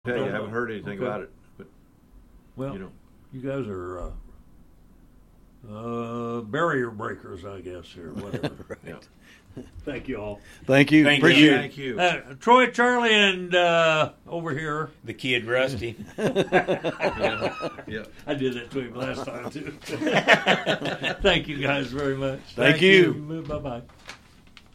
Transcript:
I haven't heard anything about it. But Well, you guys are barrier breakers, I guess, or whatever. Right. Yeah. Thank you all. Thank you. Thank you. Appreciate it. Thank you. Troy, Charlie, and over here. The kid Rusty. Yeah. I did that to him last time, too. Thank you guys very much. Thank you. Bye-bye.